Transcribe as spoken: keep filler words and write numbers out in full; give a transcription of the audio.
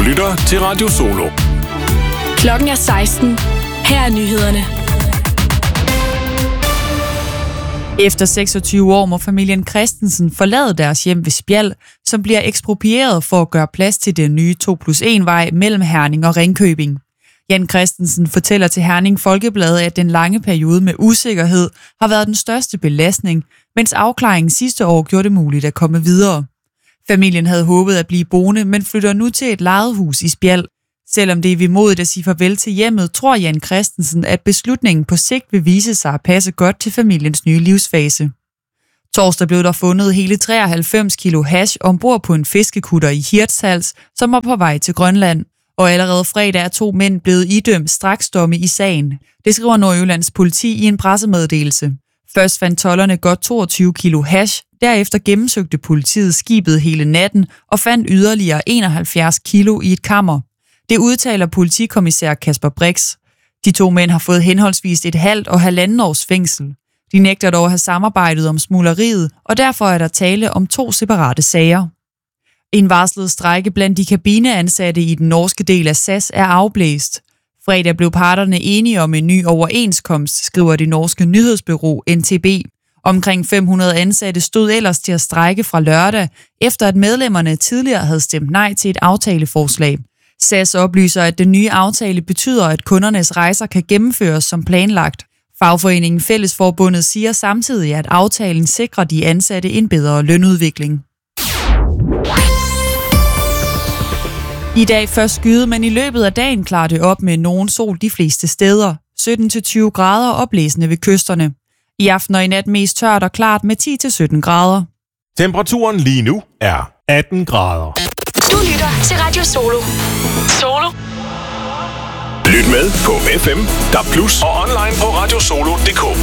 lytter til Radio Solo. Klokken er seksten. Her er nyhederne. Efter seksogtyve år må familien Christensen forlade deres hjem ved Spjald, som bliver eksproprieret for at gøre plads til den nye to plus en vej mellem Herning og Ringkøbing. Jan Christensen fortæller til Herning Folkeblad, at den lange periode med usikkerhed har været den største belastning, mens afklaringen sidste år gjorde det muligt at komme videre. Familien havde håbet at blive boende, men flytter nu til et lejet hus i Spjald. Selvom det er vemodigt at sige farvel til hjemmet, tror Jan Christensen, at beslutningen på sigt vil vise sig at passe godt til familiens nye livsfase. Torsdag blev der fundet hele treoghalvfems kilo hash ombord på en fiskekutter i Hirtshals, som var på vej til Grønland. Og allerede fredag er to mænd blevet idømt straksdomme i sagen. Det skriver Nordjyllands politi i en pressemeddelelse. Først fandt tolderne godt toogtyve kilo hash, derefter gennemsøgte politiet skibet hele natten og fandt yderligere enoghalvfjerds kilo i et kammer. Det udtaler politikommissær Kasper Brix. De to mænd har fået henholdsvis et halvt og halvanden års fængsel. De nægter dog at have samarbejdet om smugleriet, og derfor er der tale om to separate sager. En varslet strejke blandt de kabineansatte i den norske del af S A S er afblæst. Fredag blev parterne enige om en ny overenskomst, skriver det norske nyhedsbureau N T B. Omkring fem hundrede ansatte stod ellers til at strejke fra lørdag, efter at medlemmerne tidligere havde stemt nej til et aftaleforslag. S A S oplyser, at den nye aftale betyder, at kundernes rejser kan gennemføres som planlagt. Fagforeningen Fællesforbundet siger samtidig, at aftalen sikrer de ansatte en bedre lønudvikling. I dag først skyde, men i løbet af dagen klarer det op med nogen sol de fleste steder. sytten til tyve grader oplæsende ved kysterne. I aften og i nat mest tørt og klart med ti til sytten grader. Temperaturen lige nu er atten grader. Du lytter til Radio Solo. Solo. Lyt med på F M, D A B plus og online på radiosolo punktum d k.